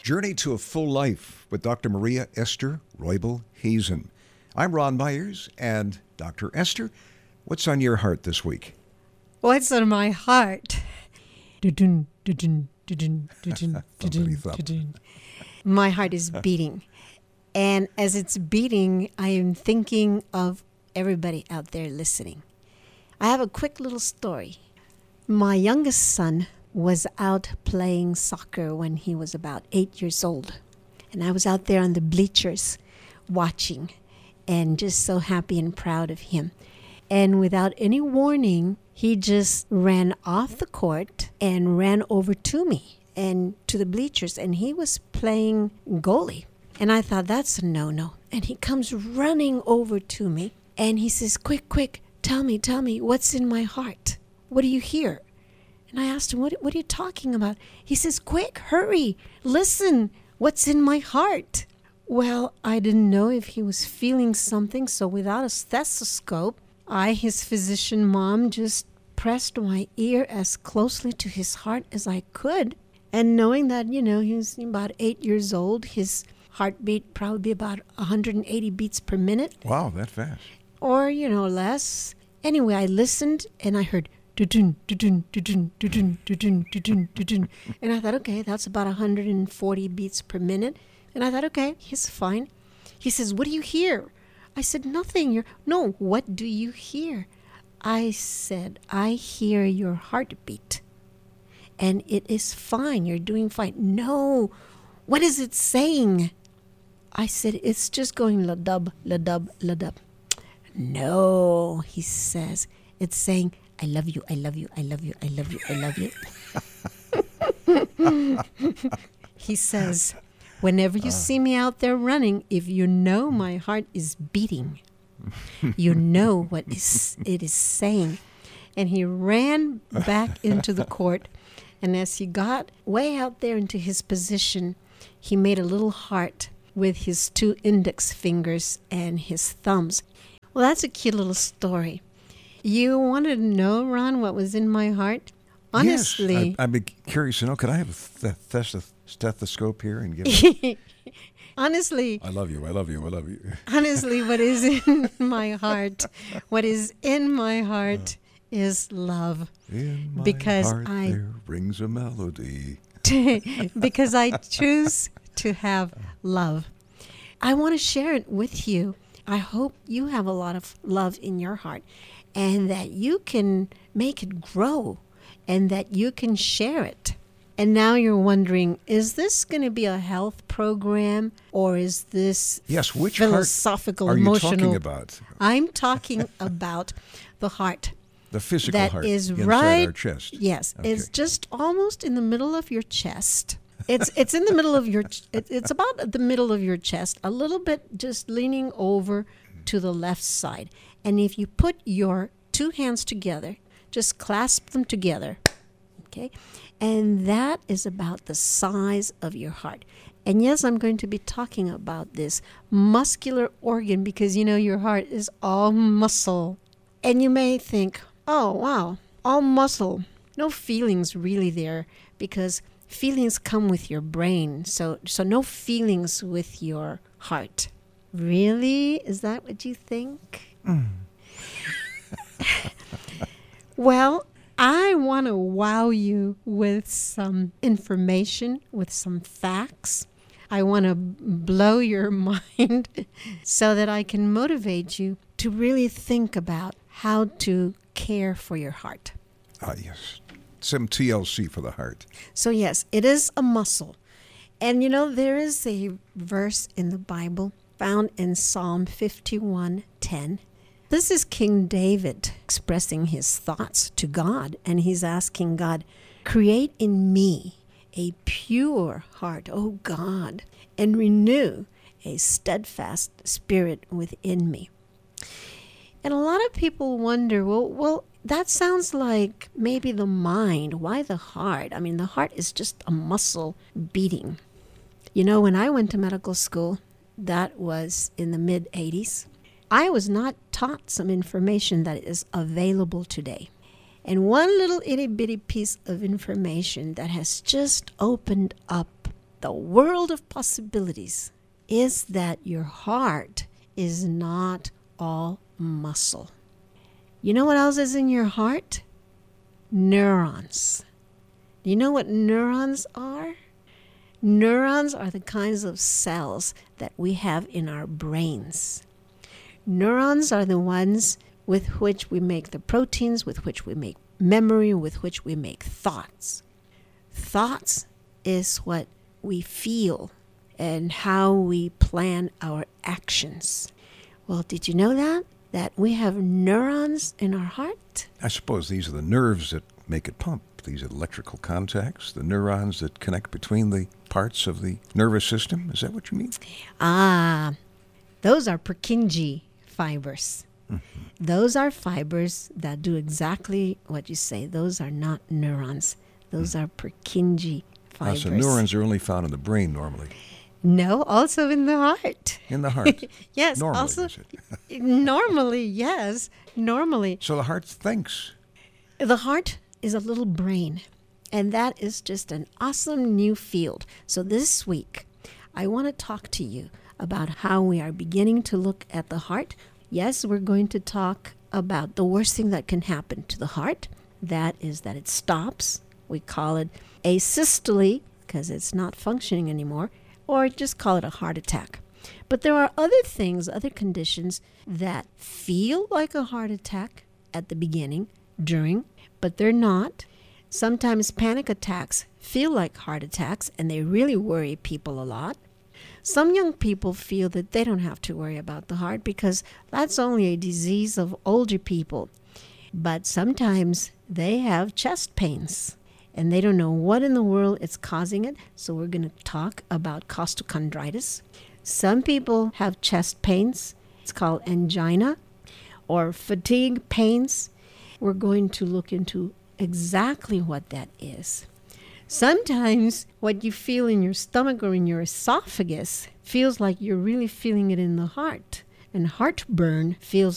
Journey to a Full Life with Dr. Maria Esther Roybal Hazen. I'm Ron Myers, and Dr. Esther, what's on your heart this week? What's on my heart? My heart is beating. And as it's beating, I am thinking of everybody out there listening. I have a quick little story. My youngest son was out playing soccer when he was about 8 years old. And I was out there on the bleachers watching and just so happy and proud of him. And without any warning, he just ran off the court and ran over to me and to the bleachers. And he was playing goalie. And I thought, that's a no-no. And he comes running over to me and he says, quick, tell me, what's in my heart? What do you hear? And I asked him, what are you talking about? He says, quick, hurry, listen, what's in my heart? Well, I didn't know if he was feeling something, so without a stethoscope, I, his physician mom, just pressed my ear as closely to his heart as I could. And knowing that, he was about 8 years old, his heartbeat probably about 180 beats per minute. Wow, that fast. Or, less. Anyway, I listened and I heard dudun, dudun, dudun, dudun, dudun, dudun, dudun. And I thought, okay, that's about 140 beats per minute. And I thought, okay, he's fine. He says, what do you hear? I said, nothing. No, what do you hear? I said, I hear your heartbeat. And it is fine. You're doing fine. No, what is it saying? I said, it's just going la-dub, la-dub, la-dub. No, he says, it's saying, I love you, I love you, I love you, I love you, I love you. He says, whenever you see me out there running, if you know my heart is beating, you know what it is saying. And he ran back into the court. And as he got way out there into his position, he made a little heart with his 2 index fingers and his thumbs. Well, that's a cute little story. You wanted to know, Ron, what was in my heart? Honestly. Yes, I'd be curious to know. Could I have a stethoscope here and give it? Honestly. I love you. Honestly, what is in my heart? What is in my heart is love. In my because heart there rings a melody. Because I choose to have love. I want to share it with you. I hope you have a lot of love in your heart and that you can make it grow and that you can share it. And now you're wondering, is this going to be a health program or is this which philosophical, heart are emotional? you talking about? I'm talking about the heart. The physical that heart is inside right, our chest. Yes, Okay. it's just almost in the middle of your chest. It's in the middle of your. It's about the middle of your chest, a little bit just leaning over to the left side. And if you put your 2 hands together, just clasp them together, okay? And that is about the size of your heart. And yes, I'm going to be talking about this muscular organ because your heart is all muscle. And you may think, oh, wow, all muscle. No feelings really there because feelings come with your brain. So no feelings with your heart. Really? Is that what you think? Well, I want to wow you with some information, with some facts. I want to blow your mind so that I can motivate you to really think about how to care for your heart. Yes. Some TLC for the heart. So yes, it is a muscle. And there is a verse in the Bible found in Psalm 51:10. This is King David expressing his thoughts to God, and he's asking God, create in me a pure heart, O God, and renew a steadfast spirit within me. And a lot of people wonder, well, that sounds like maybe the mind. Why the heart? I mean, the heart is just a muscle beating. When I went to medical school, that was in the mid-'80s, I was not taught some information that is available today. And one little itty-bitty piece of information that has just opened up the world of possibilities is that your heart is not all muscle. You know what else is in your heart? Neurons. Do you know what neurons are? Neurons are the kinds of cells that we have in our brains. Neurons are the ones with which we make the proteins, with which we make memory, with which we make thoughts. Thoughts is what we feel and how we plan our actions. Well, did you know that? That we have neurons in our heart? I suppose these are the nerves that make it pump. These are electrical contacts, the neurons that connect between the parts of the nervous system. Is that what you mean? Those are Purkinje fibers. Mm-hmm. Those are fibers that do exactly what you say. Those are not neurons. Those are Purkinje fibers. So neurons are only found in the brain normally. No, also in the heart. In the heart? Yes. Normally, also, is it? Normally, yes. Normally. So the heart thinks. The heart is a little brain, and that is just an awesome new field. So this week, I want to talk to you about how we are beginning to look at the heart. Yes, we're going to talk about the worst thing that can happen to the heart. That is that it stops. We call it asystole because it's not functioning anymore, or just call it a heart attack. But there are other things, other conditions that feel like a heart attack at the beginning, during, but they're not. Sometimes panic attacks feel like heart attacks, and they really worry people a lot. Some young people feel that they don't have to worry about the heart because that's only a disease of older people. But sometimes they have chest pains, and they don't know what in the world is causing it. So we're going to talk about costochondritis. Some people have chest pains. It's called angina or fatigue pains. We're going to look into exactly what that is. Sometimes what you feel in your stomach or in your esophagus feels like you're really feeling it in the heart. And heartburn feels